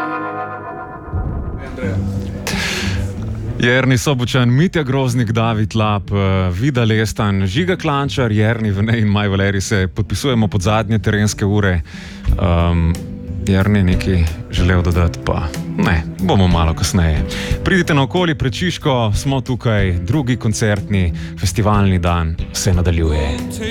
Jernej Sobočan, Mitja Groznik, David Lap, Vida Lestan, Žiga Klančar, Jernej Vene in Maj Valerij se podpisujemo pod zadnje terenske ure. Jernej nekaj želel dodati, pa ne, bomo malo kasneje. Pridite naokoli pred Šiško, smo tukaj, drugi koncertni festivalni dan se nadaljuje.